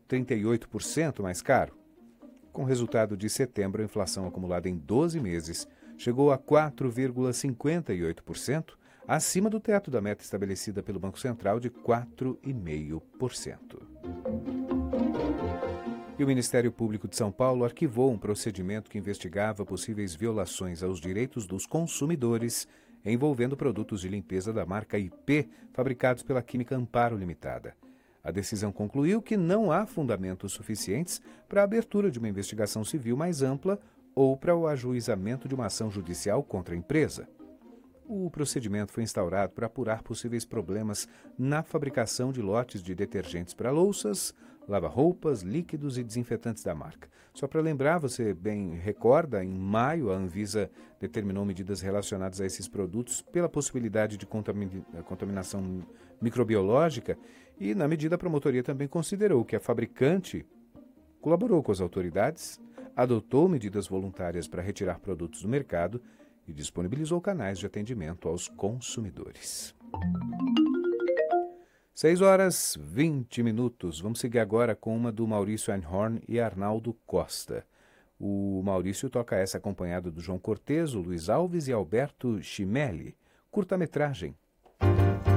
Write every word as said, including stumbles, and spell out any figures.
trinta e oito por cento mais caro. Com o resultado de setembro, a inflação acumulada em doze meses chegou a quatro vírgula cinquenta e oito por cento, acima do teto da meta estabelecida pelo Banco Central de quatro vírgula cinco por cento. E o Ministério Público de São Paulo arquivou um procedimento que investigava possíveis violações aos direitos dos consumidores envolvendo produtos de limpeza da marca I P, fabricados pela Química Amparo Limitada. A decisão concluiu que não há fundamentos suficientes para a abertura de uma investigação civil mais ampla ou para o ajuizamento de uma ação judicial contra a empresa. O procedimento foi instaurado para apurar possíveis problemas na fabricação de lotes de detergentes para louças, lava-roupas, líquidos e desinfetantes da marca. Só para lembrar, você bem recorda, em maio a Anvisa determinou medidas relacionadas a esses produtos pela possibilidade de contamin- contaminação microbiológica e, na medida, a promotoria também considerou que a fabricante colaborou com as autoridades, adotou medidas voluntárias para retirar produtos do mercado e disponibilizou canais de atendimento aos consumidores. seis horas e vinte minutos. Vamos seguir agora com uma do Maurício Einhorn e Arnaldo Costa. O Maurício toca essa acompanhado do João Cortez, o Luiz Alves e Alberto Chimelli. Curta-metragem